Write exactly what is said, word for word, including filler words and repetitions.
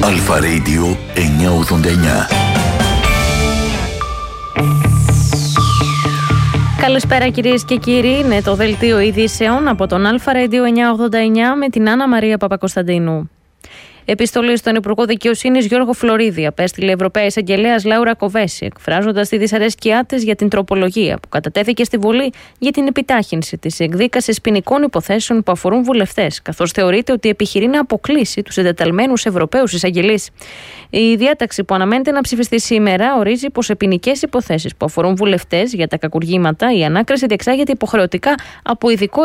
Αλφα Radio εννιακόσια ογδόντα εννιά. Καλησπέρα κυρίες και κύριοι, είναι το δελτίο ειδήσεων από τον Αλφα Radio εννιακόσια ογδόντα εννιά με την Άννα Μαρία Παπακοσταντίνου. Επιστολή στον Υπουργό Δικαιοσύνης Γιώργο Φλωρίδη απέστειλε η Ευρωπαία Εισαγγελέας Λάουρα Κοβέση, εκφράζοντας τη δυσαρέσκειά της για την τροπολογία που κατατέθηκε στη Βουλή για την επιτάχυνση της εκδίκασης ποινικών υποθέσεων που αφορούν βουλευτές, καθώς θεωρείται ότι επιχειρεί να αποκλείσει τους εντεταλμένους Ευρωπαίους εισαγγελείς. Η διάταξη που αναμένεται να ψηφιστεί σήμερα ορίζει πως σε ποινικές υποθέσεις που αφορούν βουλευτές για τα κακουργήματα η ανάκριση διεξάγεται υποχρεωτικά από ειδικό